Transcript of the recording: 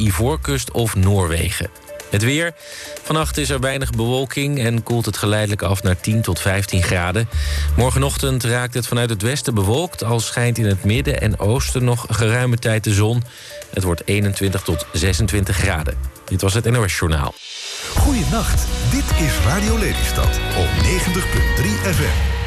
Ivoorkust of Noorwegen. Het weer. Vannacht is er weinig bewolking en koelt het geleidelijk af naar 10 tot 15 graden. Morgenochtend raakt het vanuit het westen bewolkt, al schijnt in het midden en oosten nog geruime tijd de zon. Het wordt 21 tot 26 graden. Dit was het NOS Journaal. Goeienacht, dit is Radio Lelystad op 90.3 FM.